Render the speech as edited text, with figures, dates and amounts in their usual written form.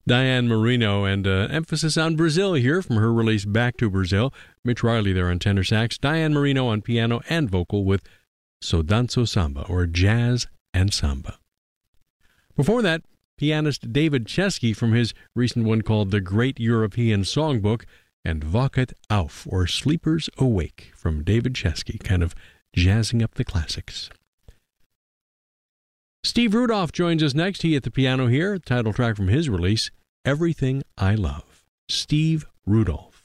Diane Marino, and emphasis on Brazil here from her release Back to Brazil. Mitch Riley there on tenor sax, Diane Marino on piano and vocal with So Danço Samba, or Jazz and Samba. Before that, pianist David Chesky from his recent one called The Great European Songbook, and Wacht auf, or Sleepers Awake, from David Chesky, kind of jazzing up the classics. Steve Rudolph joins us next. He at the piano here, title track from his release, Everything I Love. Steve Rudolph.